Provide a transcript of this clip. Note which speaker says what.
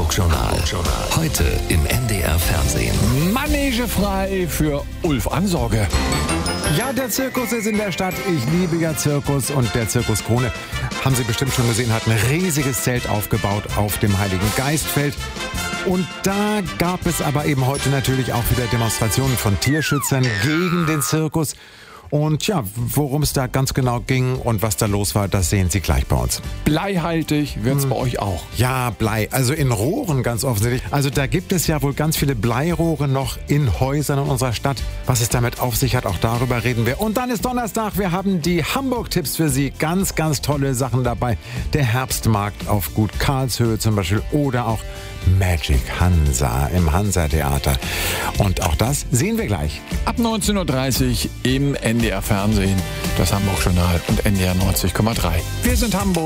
Speaker 1: Hamburg-Journal. Heute im NDR Fernsehen.
Speaker 2: Manege frei für Ulf Ansorge.
Speaker 3: Ja, der Zirkus ist in der Stadt. Ich liebe ja Zirkus. Und der Zirkus Krone, haben Sie bestimmt schon gesehen, hat ein riesiges Zelt aufgebaut auf dem Heiligen Geistfeld. Und da gab es aber eben heute natürlich auch wieder Demonstrationen von Tierschützern gegen den Zirkus. Und ja, worum es da ganz genau ging und was da los war, das sehen Sie gleich bei uns.
Speaker 2: Bleihaltig wird's bei euch auch.
Speaker 3: Ja, Blei, also in Rohren ganz offensichtlich. Also da gibt es ja wohl ganz viele Bleirohre noch in Häusern in unserer Stadt. Was es damit auf sich hat, auch darüber reden wir. Und dann ist Donnerstag, wir haben die Hamburg-Tipps für Sie. Ganz, ganz tolle Sachen dabei. Der Herbstmarkt auf Gut Karlshöhe zum Beispiel oder auch Magic Hansa im Hansa-Theater. Und auch das sehen wir gleich.
Speaker 2: Ab 19.30 Uhr im NDR Fernsehen, das Hamburg-Journal und NDR 90,3. Wir sind Hamburg.